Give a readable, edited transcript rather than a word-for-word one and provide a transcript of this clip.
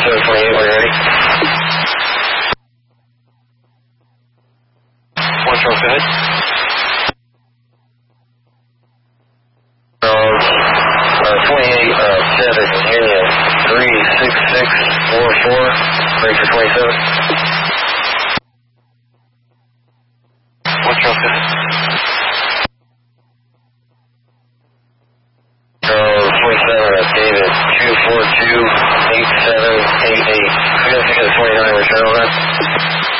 2728, are you ready? 1 Charles, go ahead. 28, 7, Union, 36644, ready for 27. 1 Charles, go ahead. 27, David, 2428788. Who knows if you got a 29 return on that?